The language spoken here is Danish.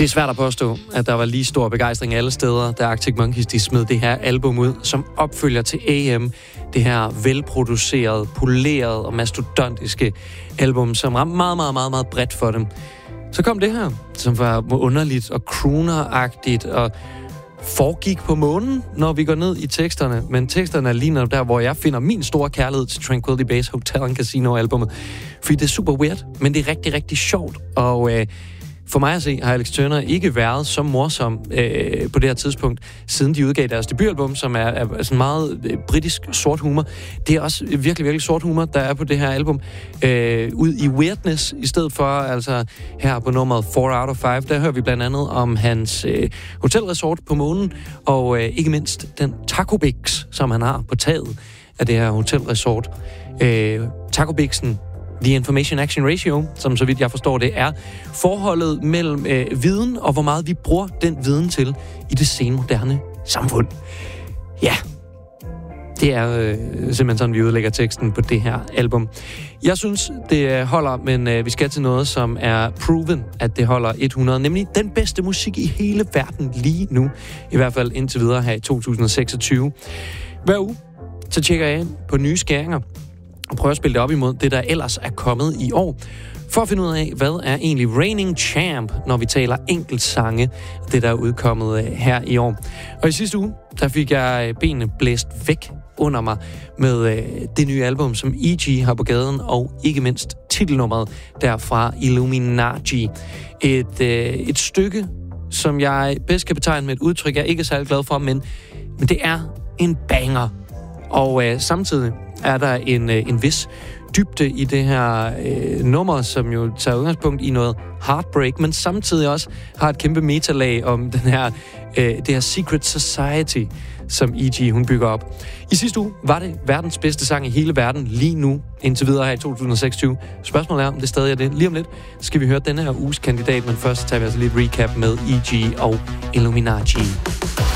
Det er svært at påstå, at der var lige stor begejstring alle steder, da Arctic Monkeys de smed det her album ud, som opfølger til AM. Det her velproducerede, polerede og mastodontiske album, som ramte meget, meget, meget, meget bredt for dem. Så kom det her, som var underligt og crooner-agtigt og foregik på månen, når vi går ned i teksterne. Men teksterne er lige netop der, hvor jeg finder min store kærlighed til Tranquility Base Hotel and Casino-albummet. Fordi det er super weird, men det er rigtig, rigtig sjovt. Og for mig at se, har Alex Turner ikke været så morsom på det her tidspunkt, siden de udgav deres debutalbum, som er sådan meget britisk sort humor. Det er også virkelig, virkelig sort humor, der er på det her album. Ud i weirdness, i stedet for altså her på nummeret 4 out of 5, der hører vi blandt andet om hans hotelresort på månen, og ikke mindst den Taco Bix, som han har på taget af det her hotelresort. Taco Bixen, The Information Action Ratio, som så vidt jeg forstår det, er forholdet mellem viden og hvor meget vi bruger den viden til i det senmoderne samfund. Ja, det er simpelthen sådan, vi udlægger teksten på det her album. Jeg synes, det holder, men vi skal til noget, som er proven, at det holder 100, nemlig den bedste musik i hele verden lige nu, i hvert fald indtil videre her i 2026. Hver uge, så tjekker jeg ind på nye skæringer og prøver at spille det op imod det, der ellers er kommet i år, for at finde ud af, hvad er egentlig reigning champ, når vi taler enkeltsange, det der er udkommet her i år. Og i sidste uge, der fik jeg benene blæst væk under mig med det nye album, som E.G. har på gaden, og ikke mindst titelnummeret derfra, Illuminati. Et stykke, som jeg bedst kan betegne med et udtryk, jeg ikke er særlig glad for, men det er en banger. Og samtidig er der en vis dybde i det her nummer, som jo tager udgangspunkt i noget heartbreak, men samtidig også har et kæmpe metalag om det her secret society, som E.G. hun bygger op. I sidste uge var det verdens bedste sang i hele verden lige nu, indtil videre her i 2026. Spørgsmålet er, om det stadig er det. Lige om lidt skal vi høre denne her uges kandidat, men først tager vi altså lidt recap med E.G. og Illuminati.